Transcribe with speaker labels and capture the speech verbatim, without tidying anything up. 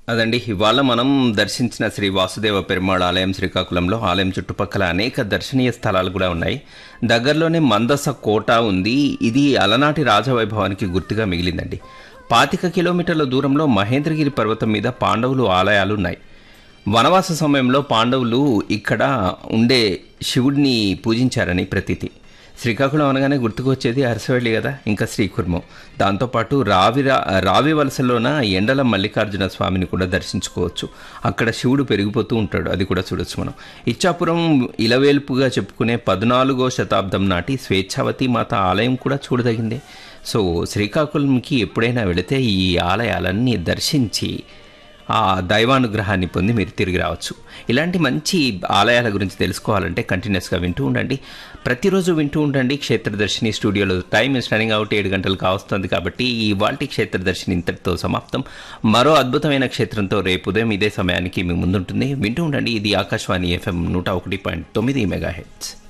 Speaker 1: అదండి. ఇవాళ మనం దర్శించిన శ్రీ వాసుదేవ పెరుమాళ్ ఆలయం శ్రీకాకుళంలో ఆలయం చుట్టుపక్కల అనేక దర్శనీయ స్థలాలు కూడా ఉన్నాయి. దగ్గరలోనే మందస కోట ఉంది. ఇది అలనాటి రాజవైభవానికి గుర్తుగా మిగిలిందండి. పాతిక కిలోమీటర్ల దూరంలో మహేంద్రగిరి పర్వతం మీద పాండవులు ఆలయాలు ఉన్నాయి. వనవాస సమయంలో పాండవులు ఇక్కడ ఉండే శివుడిని పూజించారని ప్రతీతి. శ్రీకాకుళం అనగానే గుర్తుకు వచ్చేది అరసవెల్లి కదా, ఇంకా శ్రీకుర్మం. దాంతోపాటు రావి రావి వలసలోన ఎండల మల్లికార్జున స్వామిని కూడా దర్శించుకోవచ్చు. అక్కడ శివుడు పెరిగిపోతూ ఉంటాడు, అది కూడా చూడొచ్చు మనం. ఇచ్చాపురం ఇలవేల్పుగా చెప్పుకునే పద్నాలుగో శతాబ్దం నాటి స్వేచ్ఛావతి మాత ఆలయం కూడా చూడదగిందే. సో శ్రీకాకుళంకి ఎప్పుడైనా వెళితే ఈ ఆలయాలన్నీ దర్శించి ఆ దైవానుగ్రహాన్ని పొంది మీరు తిరిగి రావచ్చు. ఇలాంటి మంచి ఆలయాల గురించి తెలుసుకోవాలంటే కంటిన్యూస్గా వింటూ ఉండండి. ప్రతిరోజు వింటూ ఉండండి క్షేత్రదర్శిని. స్టూడియోలో టైం ఇస్ రన్నింగ్ అవుట్, ఏడు గంటలు కావస్తుంది. కాబట్టి ఈ వాల్టి క్షేత్రదర్శిని ఇంతటితో సమాప్తం. మరో అద్భుతమైన క్షేత్రంతో రేపు ఉదయం ఇదే సమయానికి మీ ముందుంటుంది. వింటూ ఉండండి. ఇది ఆకాశవాణి ఎఫ్ఎం నూట ఒకటి పాయింట్ తొమ్మిది మెగా హెర్ట్జ్.